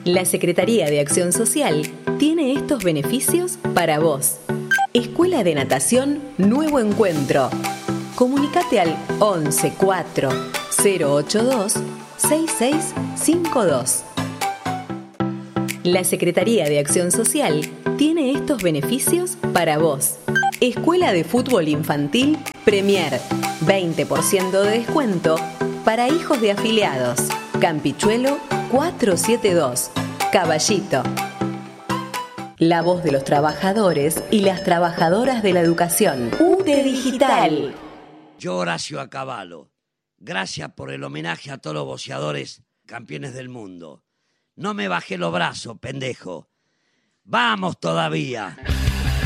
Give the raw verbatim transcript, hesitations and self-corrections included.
La Secretaría de Acción Social tiene estos beneficios para vos. Escuela de Natación Nuevo Encuentro. Comunicate al once cuatro cero ocho dos seis seis cinco dos. La Secretaría de Acción Social tiene estos beneficios para vos. Escuela de Fútbol Infantil Premier. veinte por ciento de descuento para hijos de afiliados. Campichuelo cuatrocientos setenta y dos. Caballito. La voz de los trabajadores y las trabajadoras de la educación. U T E Digital. Yo, Horacio Acabalo, gracias por el homenaje a todos los boxeadores campeones del mundo. No me bajé los brazos, pendejo. ¡Vamos todavía!